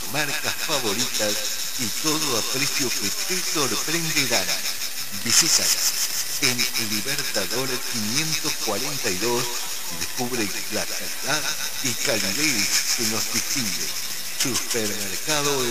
marcas favoritas y todo a precio que te sorprenderán. Visítanos en Libertador 542 y descubre la calidad y calidez que nos distingue. Supermercado